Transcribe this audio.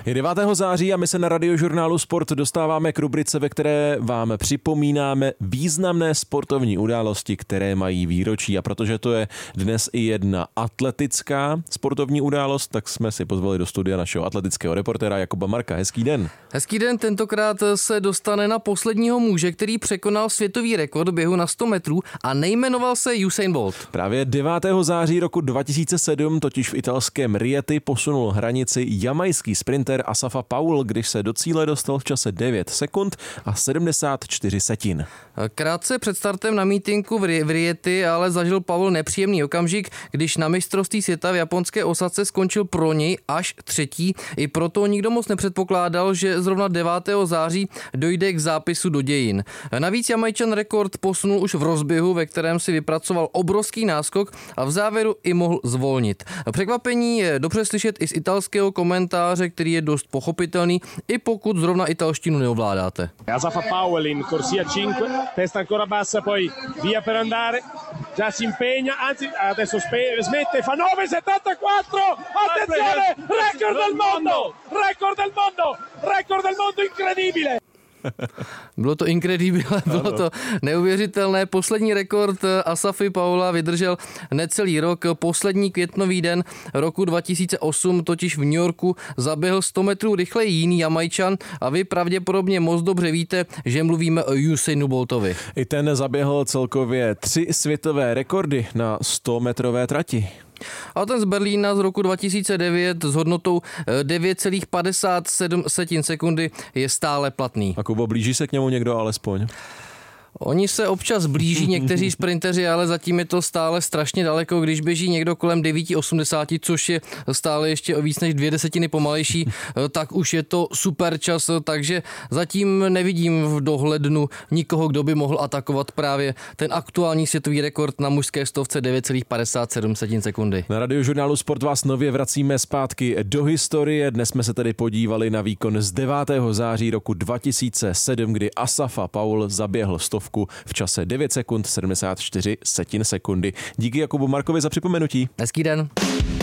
Je 9. září a my se na Radiožurnálu Sport dostáváme k rubrice, ve které vám připomínáme významné sportovní události, které mají výročí. A protože to je dnes i jedna atletická sportovní událost, tak jsme si pozvali do studia našeho atletického reportéra Jakuba Marka. Hezký den. Hezký den, tentokrát se dostane na posledního muže, který překonal světový rekord běhu na 100 metrů a nejmenoval se Usain Bolt. Právě 9. září roku 2007 totiž v italském Rieti posunul hranici jamajský sprinter Asafa Powell, když se do cíle dostal v čase 9 sekund a 74 setin. Krátce před startem na mítinku v Rieti ale zažil Powell nepříjemný okamžik, když na mistrovství světa v japonské Osace skončil pro něj až třetí. I proto nikdo moc nepředpokládal, že zrovna 9. září dojde k zápisu do dějin. Navíc Jamajčan rekord posunul už v rozběhu, ve kterém si vypracoval obrovský náskok a v závěru i mohl zvolnit. Překvapení je dobře slyšet i z italského komentáře, který je dost pochopitelný, i pokud zrovna italštinu neovládáte. Asafa Powell in corsia 5, testa ancora bassa, poi via per andare, già si impegna, anzi adesso smette, fa 9,74, attenzione, record del mondo, incredibile! Bylo to incredibile, bylo to neuvěřitelné. Poslední rekord Asafy Powella vydržel necelý rok. Poslední květnový den roku 2008 totiž v New Yorku zaběhl 100 metrů rychleji jiný Jamajčan a vy pravděpodobně moc dobře víte, že mluvíme o Usainu Boltovi. I ten zaběhl celkově 3 světové rekordy na 100 metrové trati. A ten z Berlína z roku 2009 s hodnotou 9,57 sekundy je stále platný. A Kubo, blíží se k němu někdo alespoň? Oni se občas blíží někteří sprinteři, ale zatím je to stále strašně daleko. Když běží někdo kolem 9,80, což je stále ještě o víc než 2 desetiny pomalejší, tak už je to super čas, takže zatím nevidím v dohlednu nikoho, kdo by mohl atakovat právě ten aktuální světový rekord na mužské stovce 9,57 sekundy. Na Radiožurnálu Sport vás nově vracíme zpátky do historie. Dnes jsme se tedy podívali na výkon z 9. září roku 2007, kdy Asafa Powell zaběhl stovku v čase 9 sekund 74 setin sekundy. Díky Jakubu Markovi za připomenutí. Hezký den.